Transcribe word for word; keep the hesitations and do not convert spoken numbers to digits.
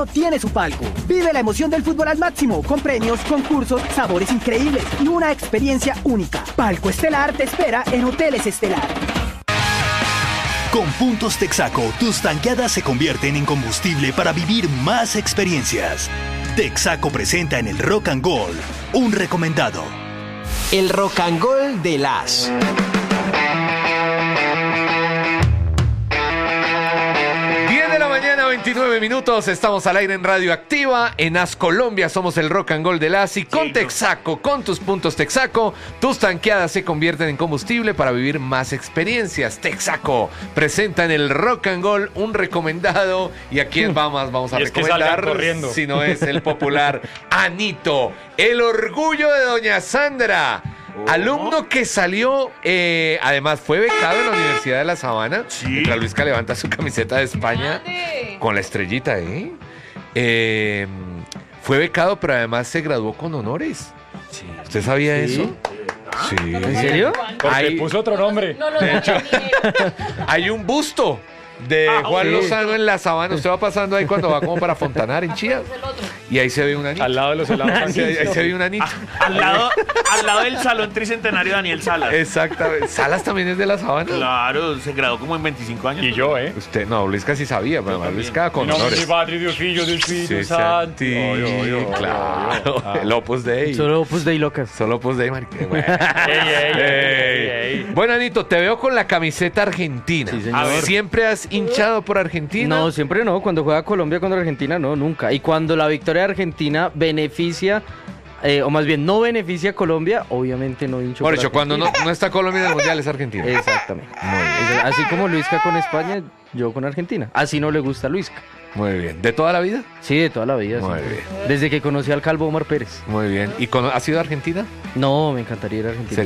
Tiene su palco. Vive la emoción del fútbol al máximo, con premios, concursos, sabores increíbles y una experiencia única. Palco Estelar te espera en Hoteles Estelar. Con Puntos Texaco, tus tanqueadas se convierten en combustible para vivir más experiencias. Texaco presenta en el Rock and Gold un recomendado. El Rock and Gold de las... veintinueve minutos, estamos al aire en Radio Activa, en As Colombia, somos el Rock and Gold de las y con Texaco, con tus puntos Texaco, tus tanqueadas se convierten en combustible para vivir más experiencias. Texaco presenta en el Rock and Gold un recomendado, y a quién vamos, vamos a y es recomendar, que si no es el popular Anito, el orgullo de doña Sandra. Oh. Alumno que salió, eh, además fue becado en la Universidad de La Sabana. Sí. Mientras Luisca levanta su camiseta de España con la estrellita, ¿eh? ¿eh? Fue becado, pero además se graduó con honores. Sí. ¿Usted sabía sí. eso? Sí. ¿En serio? Porque hay, puso otro nombre. No, no, de hecho, hay un busto de ah, Juan okay. Lozano en La Sabana. Usted va pasando ahí cuando va como para Fontanar en Chía. Y ahí se ve un anito. Al lado de los helados. Ahí, ahí se ve un anito. Ah, al, lado, al lado del Salón Tricentenario Daniel Salas. Exactamente. ¿Salas también es de La Sabana? Claro, se graduó como en veinticinco años. Y yo, ¿eh? Usted, no, Luis casi sabía, pero además Luis con no, honores. Mi padre, Dios Filho, Dios Espíritu Santo. Sí, claro. Ah. El Opus Dei. Solo Opus Dei locas. Solo Opus Dei, marica. Bueno. ey, ey, ey, ey. Bueno, Anito, te veo con la camiseta argentina. Sí, señor. A ver, ¿siempre has hinchado por Argentina? No, siempre no. Cuando juega Colombia contra Argentina, no, nunca. Y cuando la victoria de Argentina beneficia, eh, o más bien no beneficia a Colombia, obviamente no hincho por hecho, cuando no, no está Colombia en el Mundial es Argentina. Exactamente. Muy bien. Así como Luisca con España, yo con Argentina. Así no le gusta a Luisca. Muy bien. ¿De toda la vida? Sí, de toda la vida. Muy sí. bien. Desde que conocí al calvo Omar Pérez. Muy bien. ¿Y con, has ido a Argentina? No, me encantaría ir a Argentina.